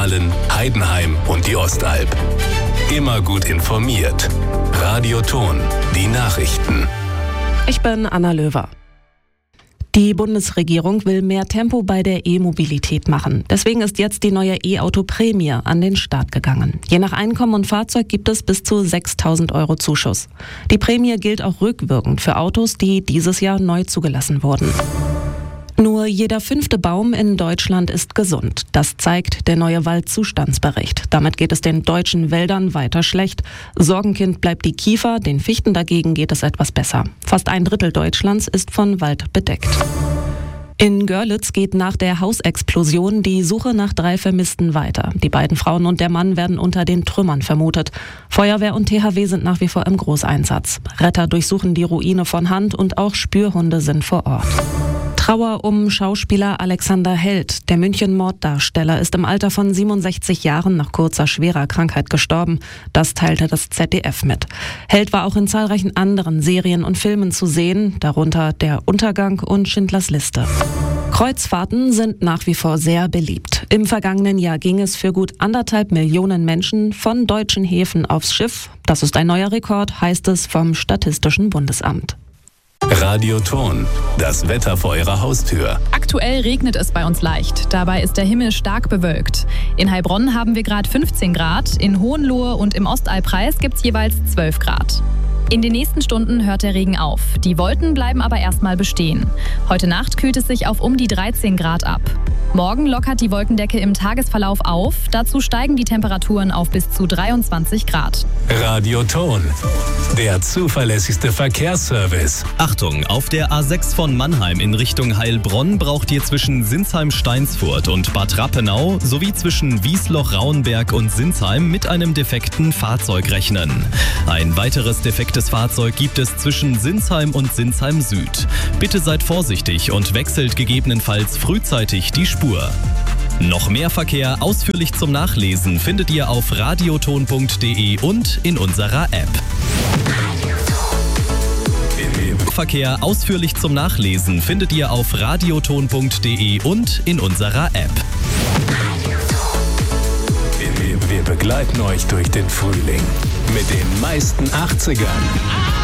Aalen, Heidenheim und die Ostalb. Immer gut informiert. Radio Ton, die Nachrichten. Ich bin Anna Löwer. Die Bundesregierung will mehr Tempo bei der E-Mobilität machen. Deswegen ist jetzt die neue E-Auto-Prämie an den Start gegangen. Je nach Einkommen und Fahrzeug gibt es bis zu 6.000 € Zuschuss. Die Prämie gilt auch rückwirkend für Autos, die dieses Jahr neu zugelassen wurden. Nur jeder 5. Baum in Deutschland ist gesund. Das zeigt der neue Waldzustandsbericht. Damit geht es den deutschen Wäldern weiter schlecht. Sorgenkind bleibt die Kiefer, den Fichten dagegen geht es etwas besser. Fast 1/3 Deutschlands ist von Wald bedeckt. In Görlitz geht nach der Hausexplosion die Suche nach 3 Vermissten weiter. Die beiden Frauen und der Mann werden unter den Trümmern vermutet. Feuerwehr und THW sind nach wie vor im Großeinsatz. Retter durchsuchen die Ruine von Hand und auch Spürhunde sind vor Ort. Trauer um Schauspieler Alexander Held. Der München-Morddarsteller ist im Alter von 67 Jahren nach kurzer schwerer Krankheit gestorben. Das teilte das ZDF mit. Held war auch in zahlreichen anderen Serien und Filmen zu sehen, darunter Der Untergang und Schindlers Liste. Kreuzfahrten sind nach wie vor sehr beliebt. Im vergangenen Jahr ging es für gut 1,5 Millionen Menschen von deutschen Häfen aufs Schiff. Das ist ein neuer Rekord, heißt es vom Statistischen Bundesamt. Radio Ton, das Wetter vor Ihrer Haustür. Aktuell regnet es bei uns leicht. Dabei ist der Himmel stark bewölkt. In Heilbronn haben wir gerade 15 Grad, in Hohenlohe und im Ostalbkreis gibt es jeweils 12 Grad. In den nächsten Stunden hört der Regen auf. Die Wolken bleiben aber erstmal bestehen. Heute Nacht kühlt es sich auf um die 13 Grad ab. Morgen lockert die Wolkendecke im Tagesverlauf auf. Dazu steigen die Temperaturen auf bis zu 23 Grad. Radio Ton, der zuverlässigste Verkehrsservice. Achtung, auf der A6 von Mannheim in Richtung Heilbronn braucht ihr zwischen Sinsheim-Steinsfurt und Bad Rappenau sowie zwischen Wiesloch-Rauenberg und Sinsheim mit einem defekten Fahrzeug rechnen. Ein weiteres defektes Fahrzeug gibt es zwischen Sinsheim und Sinsheim Süd. Bitte seid vorsichtig und wechselt gegebenenfalls frühzeitig die Spur. Noch mehr Verkehr ausführlich zum Nachlesen findet ihr auf radioton.de und in unserer App. Verkehr ausführlich zum Nachlesen findet ihr auf radioton.de und in unserer App. Wir begleiten euch durch den Frühling mit den meisten 80ern.